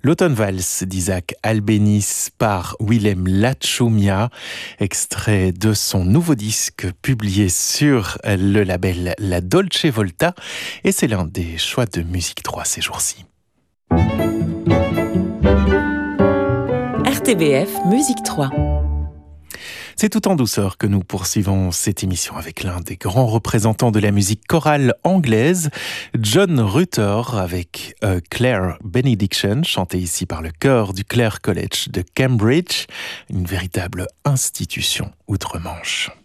L'Automne Valse d'Isaac Albéniz par Willem Lachumia, extrait de son nouveau disque publié sur le label La Dolce Volta, et c'est l'un des choix de Musique 3 ces jours-ci. RTBF Musique 3. C'est tout en douceur que nous poursuivons cette émission avec l'un des grands représentants de la musique chorale anglaise, John Rutter, avec Clare Benediction, chanté ici par le chœur du Clare College de Cambridge, une véritable institution outre-Manche.